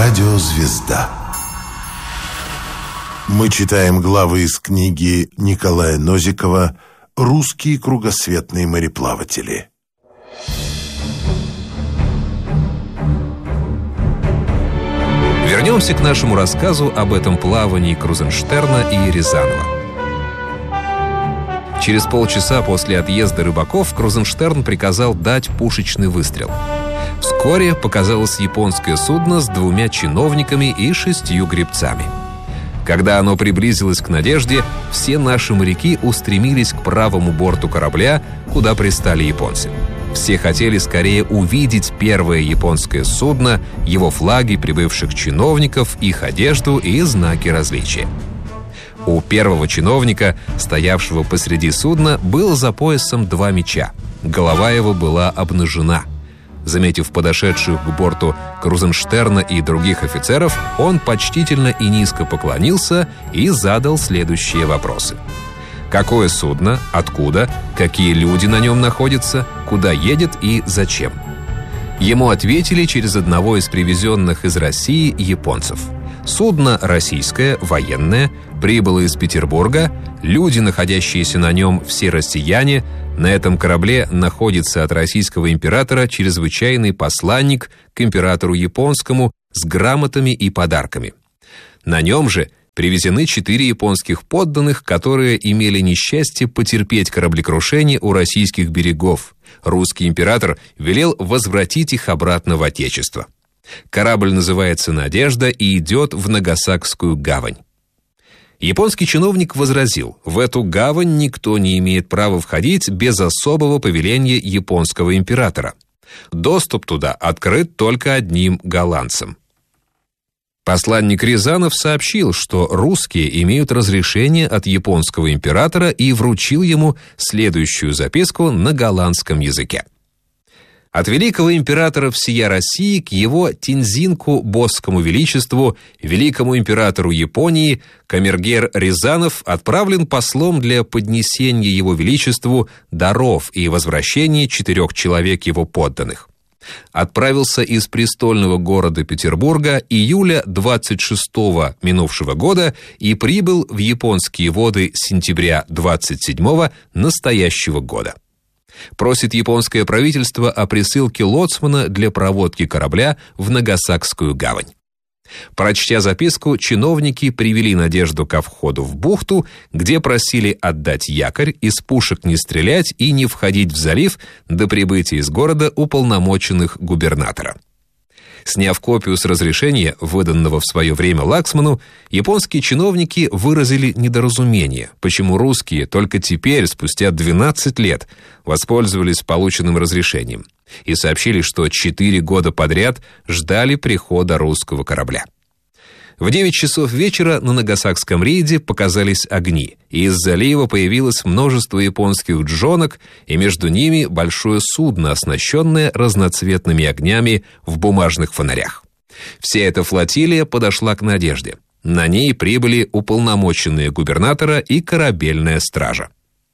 Радиозвезда. Мы читаем главы из книги Николая Нозикова «Русские кругосветные мореплаватели». Вернемся к нашему рассказу об этом плавании Крузенштерна и Рязанова. Через полчаса после отъезда рыбаков Крузенштерн приказал дать пушечный выстрел. Вскоре показалось японское судно с 2 чиновниками и 6 гребцами. Когда оно приблизилось к «Надежде», все наши моряки устремились к правому борту корабля, куда пристали японцы. Все хотели скорее увидеть первое японское судно, его флаги прибывших чиновников, их одежду и знаки различия. У первого чиновника, стоявшего посреди судна, было за поясом 2 меча. Голова его была обнажена. Заметив подошедших к борту Крузенштерна и других офицеров, он почтительно и низко поклонился и задал следующие вопросы. Какое судно, откуда, какие люди на нем находятся, куда едет и зачем? Ему ответили через одного из привезенных из России японцев. Судно российское, военное, прибыло из Петербурга, люди, находящиеся на нем, все россияне. На этом корабле находится от российского императора чрезвычайный посланник к императору японскому с грамотами и подарками. На нем же привезены 4 японских подданных, которые имели несчастье потерпеть кораблекрушение у российских берегов. Русский император велел возвратить их обратно в Отечество. Корабль называется «Надежда» и идет в Нагасакскую гавань. Японский чиновник возразил: в эту гавань никто не имеет права входить без особого повеления японского императора. Доступ туда открыт только одним голландцам. Посланник Рязанов сообщил, что русские имеют разрешение от японского императора, и вручил ему следующую записку на голландском языке. От великого императора всея России к его Тензинку Босскому величеству, великому императору Японии, камергер Рязанов отправлен послом для поднесения его величеству даров и возвращения 4 человек его подданных. Отправился из престольного города Петербурга июля 26-го минувшего года и прибыл в японские воды сентября 27-го настоящего года. Просит японское правительство о присылке лоцмана для проводки корабля в Нагасакскую гавань. Прочтя записку, чиновники привели «Надежду» ко входу в бухту, где просили отдать якорь, из пушек не стрелять и не входить в залив до прибытия из города уполномоченных губернатора. Сняв копию с разрешения, выданного в свое время Лаксману, японские чиновники выразили недоразумение, почему русские только теперь, спустя 12 лет, воспользовались полученным разрешением, и сообщили, что 4 года подряд ждали прихода русского корабля. В 9 часов вечера на Нагасакском рейде показались огни, и из залива появилось множество японских джонок, и между ними большое судно, оснащенное разноцветными огнями в бумажных фонарях. Вся эта флотилия подошла к «Надежде». На ней прибыли уполномоченные губернатора и корабельная стража.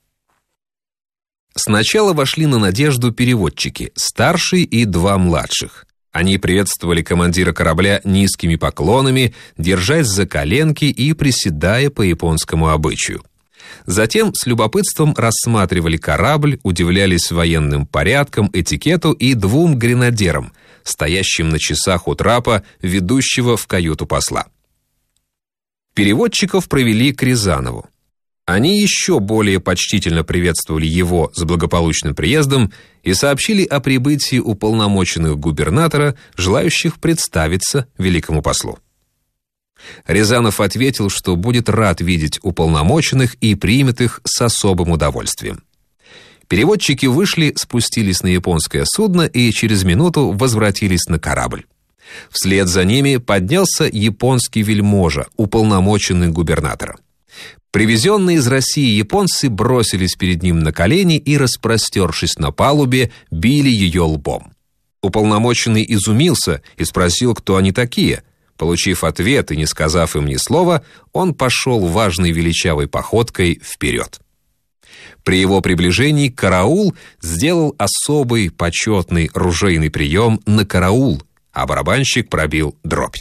Сначала вошли на «Надежду» переводчики, старший и 2 младших. Они приветствовали командира корабля низкими поклонами, держась за коленки и приседая по японскому обычаю. Затем с любопытством рассматривали корабль, удивлялись военным порядкам, этикету и 2 гренадерам, стоящим на часах у трапа, ведущего в каюту посла. Переводчиков провели к Рязанову. Они еще более почтительно приветствовали его с благополучным приездом и сообщили о прибытии уполномоченных губернатора, желающих представиться великому послу. Рязанов ответил, что будет рад видеть уполномоченных и примет их с особым удовольствием. Переводчики вышли, спустились на японское судно и через минуту возвратились на корабль. Вслед за ними поднялся японский вельможа, уполномоченный губернатора. Привезенные из России японцы бросились перед ним на колени и, распростершись на палубе, били ее лбом. Уполномоченный изумился и спросил, кто они такие. Получив ответ и не сказав им ни слова, он пошел важной величавой походкой вперед. При его приближении караул сделал особый почетный ружейный прием на караул, а барабанщик пробил дробь.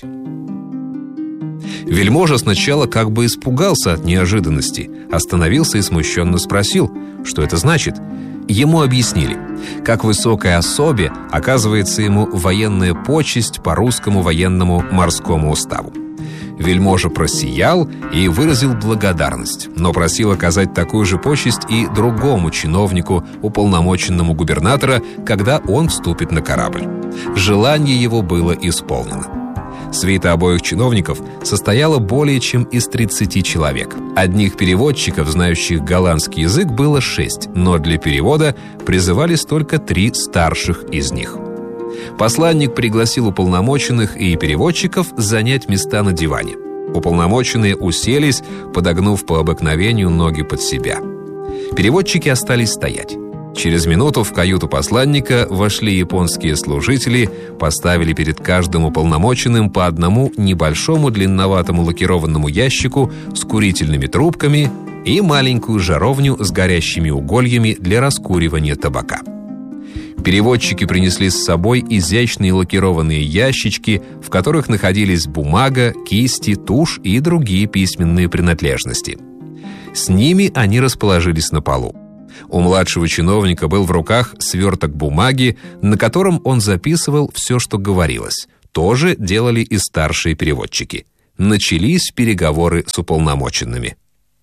Вельможа сначала как бы испугался от неожиданности, остановился и смущенно спросил, что это значит. Ему объяснили, как высокой особе оказывается ему военная почесть по русскому военному морскому уставу. Вельможа просиял и выразил благодарность, но просил оказать такую же почесть и другому чиновнику, уполномоченному губернатора, когда он вступит на корабль. Желание его было исполнено. Свита обоих чиновников состояла более чем из 30 человек. Одних переводчиков, знающих голландский язык, было 6, но для перевода призывались только 3 старших из них. Посланник пригласил уполномоченных и переводчиков занять места на диване. Уполномоченные уселись, подогнув по обыкновению ноги под себя. Переводчики остались стоять. Через минуту в каюту посланника вошли японские служители, поставили перед каждым уполномоченным по одному небольшому длинноватому лакированному ящику с курительными трубками и маленькую жаровню с горящими угольями для раскуривания табака. Переводчики принесли с собой изящные лакированные ящички, в которых находились бумага, кисти, тушь и другие письменные принадлежности. С ними они расположились на полу. У младшего чиновника был в руках сверток бумаги, на котором он записывал все, что говорилось. То же делали и старшие переводчики. Начались переговоры с уполномоченными.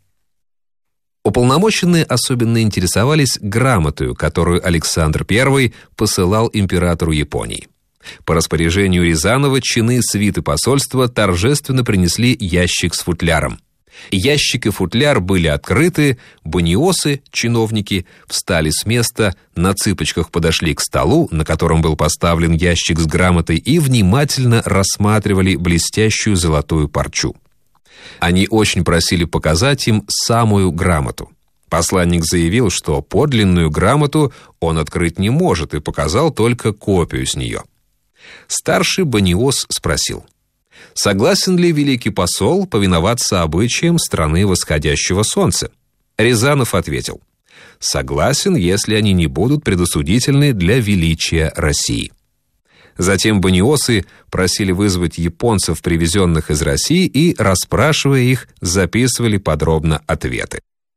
Уполномоченные особенно интересовались грамотою, которую Александр I посылал императору Японии. По распоряжению Рязанова чины свиты посольства торжественно принесли ящик с футляром. Ящик и футляр были открыты, баниосы, чиновники, встали с места, на цыпочках подошли к столу, на котором был поставлен ящик с грамотой, и внимательно рассматривали блестящую золотую парчу. Они очень просили показать им самую грамоту. Посланник заявил, что подлинную грамоту он открыть не может, и показал только копию с нее. Старший баниос спросил: согласен ли великий посол повиноваться обычаям страны восходящего солнца? Рязанов ответил: согласен, если они не будут предосудительны для величия России. Затем баниосы просили вызвать японцев, привезенных из России, и, расспрашивая их, записывали подробно ответы.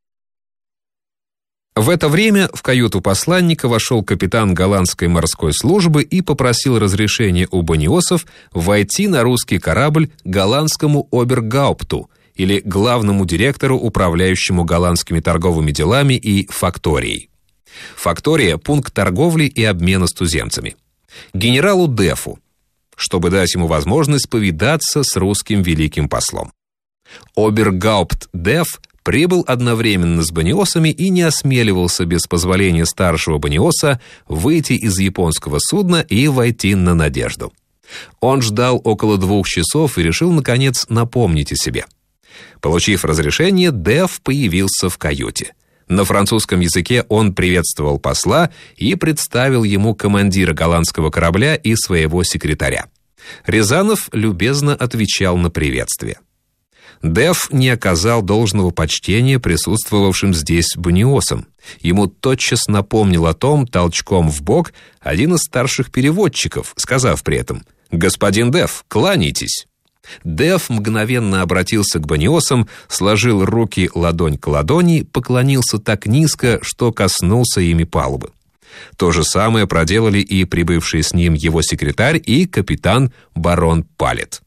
В это время в каюту посланника вошел капитан голландской морской службы и попросил разрешения у баниосов войти на русский корабль голландскому обергаупту, или главному директору, управляющему голландскими торговыми делами и факторией. Фактория – пункт торговли и обмена с туземцами. Генералу Дефу, чтобы дать ему возможность повидаться с русским великим послом. Обергаупт Деф прибыл одновременно с баниосами и не осмеливался без позволения старшего баниоса выйти из японского судна и войти на Надежду. Он ждал около 2 часов и решил, наконец, напомнить о себе. Получив разрешение, Деф появился в каюте. На французском языке он приветствовал посла и представил ему командира голландского корабля и своего секретаря. Рязанов любезно отвечал на приветствие. Деф не оказал должного почтения присутствовавшим здесь баниосам. Ему тотчас напомнил о том толчком в бок один из старших переводчиков, сказав при этом: «Господин Деф, кланяйтесь». Деф мгновенно обратился к баниосам, сложил руки ладонь к ладони, поклонился так низко, что коснулся ими палубы. То же самое проделали и прибывший с ним его секретарь и капитан барон Палет.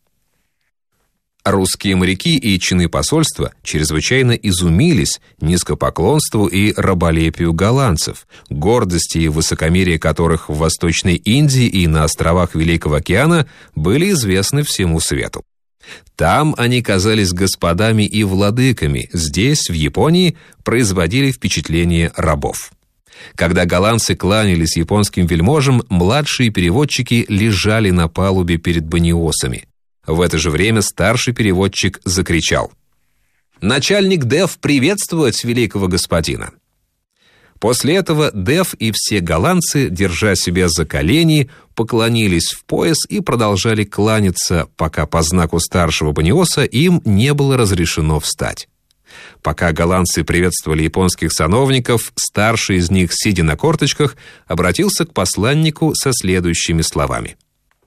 Русские моряки и чины посольства чрезвычайно изумились низкопоклонству и раболепию голландцев, гордости и высокомерие которых в Восточной Индии и на островах Великого океана были известны всему свету. Там они казались господами и владыками, здесь, в Японии, производили впечатление рабов. Когда голландцы кланялись японским вельможам, младшие переводчики лежали на палубе перед баниосами. В это же время старший переводчик закричал: «Начальник Деф приветствовать великого господина!» После этого Деф и все голландцы, держа себя за колени, поклонились в пояс и продолжали кланяться, пока по знаку старшего баниоса им не было разрешено встать. Пока голландцы приветствовали японских сановников, старший из них, сидя на корточках, обратился к посланнику со следующими словами: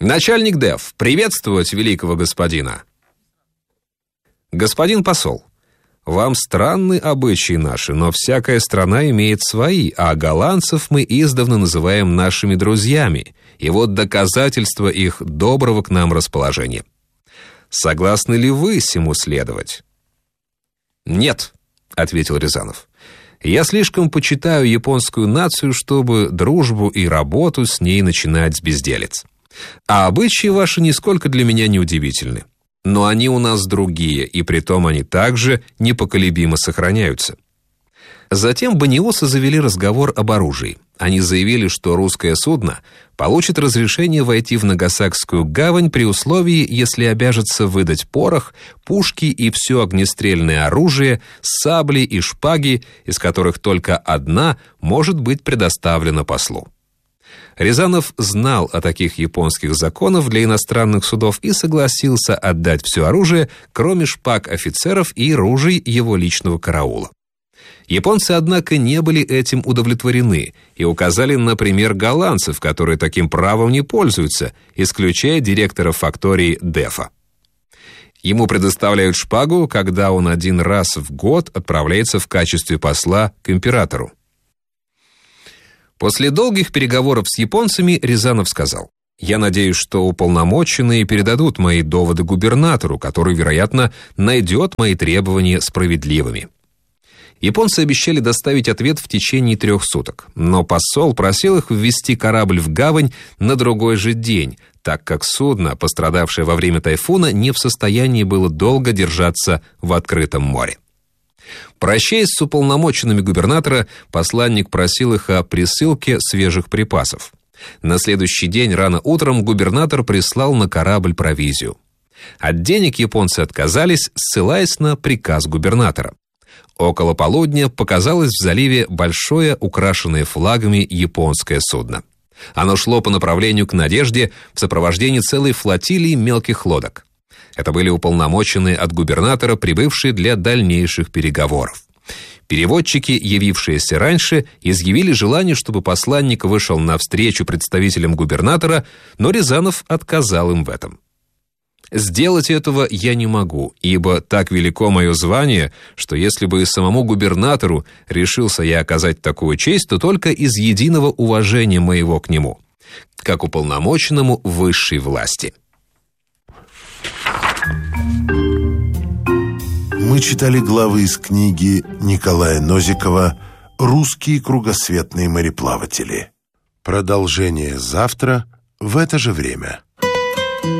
Начальник ДЭФ, приветствовать великого господина. Господин посол, вам странны обычаи наши, но всякая страна имеет свои, а голландцев мы издавна называем нашими друзьями, и вот доказательство их доброго к нам расположения. Согласны ли вы сему следовать? Нет, ответил Рязанов. Я слишком почитаю японскую нацию, чтобы дружбу и работу с ней начинать с безделец. А обычаи ваши нисколько для меня не удивительны. Но они у нас другие, и притом они также непоколебимо сохраняются. Затем баниосы завели разговор об оружии. Они заявили, что русское судно получит разрешение войти в Нагасакскую гавань при условии, если обяжется выдать порох, пушки и все огнестрельное оружие, сабли и шпаги, из которых только одна может быть предоставлена послу. Рязанов знал о таких японских законах для иностранных судов и согласился отдать все оружие, кроме шпаг офицеров и ружей его личного караула. Японцы, однако, не были этим удовлетворены и указали на пример голландцев, которые таким правом не пользуются, исключая директора фактории ДЭФа. Ему предоставляют шпагу, когда он один раз в год отправляется в качестве посла к императору. После долгих переговоров с японцами Рязанов сказал: «Я надеюсь, что уполномоченные передадут мои доводы губернатору, который, вероятно, найдет мои требования справедливыми». Японцы обещали доставить ответ в течение 3 суток, но посол просил их ввести корабль в гавань на другой же день, так как судно, пострадавшее во время тайфуна, не в состоянии было долго держаться в открытом море. Прощаясь с уполномоченными губернатора, посланник просил их о присылке свежих припасов. На следующий день рано утром губернатор прислал на корабль провизию. От денег японцы отказались, ссылаясь на приказ губернатора. Около полудня показалось в заливе большое, украшенное флагами японское судно. Оно шло по направлению к Надежде в сопровождении целой флотилии мелких лодок. Это были уполномоченные от губернатора, прибывшие для дальнейших переговоров. Переводчики, явившиеся раньше, изъявили желание, чтобы посланник вышел навстречу представителям губернатора, но Рязанов отказал им в этом. «Сделать этого я не могу, ибо так велико мое звание, что если бы и самому губернатору решился я оказать такую честь, то только из единого уважения моего к нему, как уполномоченному высшей власти». Мы читали главы из книги Николая Нозикова «Русские кругосветные мореплаватели». Продолжение завтра в это же время.